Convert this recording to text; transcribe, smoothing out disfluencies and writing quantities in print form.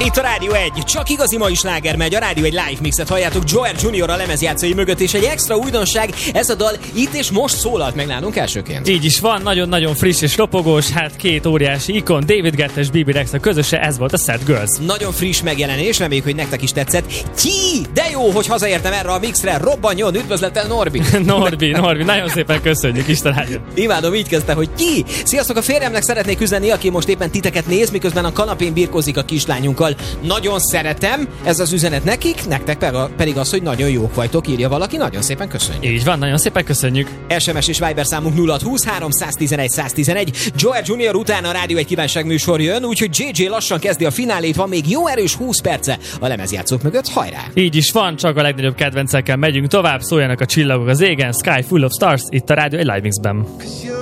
Itt a Rádió 1, csak igazi mai sláger megy, a Rádió 1 live mixet halljátok Joel Junior a lemezjátszói mögött, és egy extra újdonság, ez a dal itt és most szólalt meg nálunk elsőként. Így is van, nagyon-nagyon friss és ropogós, hát két óriási ikon, David Guetta és Bibi Rexha közöse, ez volt a Sad Girls. Nagyon friss megjelenés, reméljük, hogy nektek is tetszett. De jó, hogy hazaértem erre a mixre, robbanjon, üdvözlettel Norbi. Norbi, nagyon szépen köszönjük, Isten áldjon. Imádom, így kezdte, hogy ki? Sziasztok, a férjemnek szeretnék üzenni, aki most éppen titeket néz, miközben a kanapén birkózik a kislányunkkal. Nagyon szeretem, ez az üzenet nekik, nektek pedig az, hogy nagyon jók vagytok, írja valaki, nagyon szépen köszönjük. Így van, nagyon szépen köszönjük. SMS és Viber számunk 0620 311 111. Joel Junior után a Rádió egy kívánság műsor jön, úgyhogy JJ lassan kezdi a finálét, van még jó erős 20 perce a lemezjátszók mögött, hajrá! Így is van, csak a legnagyobb kedvencekkel megyünk tovább, szóljanak a csillagok az égen, Sky Full of Stars, itt a Rádió egy Live Mixben.